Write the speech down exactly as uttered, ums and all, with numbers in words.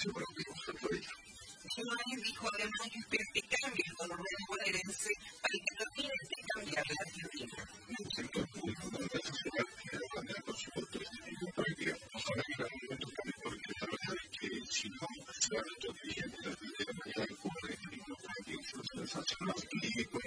Giovanni dijo además que espera que cambie el gobierno bonaerense para que termine de cambiar la Argentina. El sector público de la sociedad quiere cambiar por su voto este para que ojalá que el momento cambie, porque la verdad es que si no se va a todo bien de la mañana y por el ritmo para que se los sensacionales y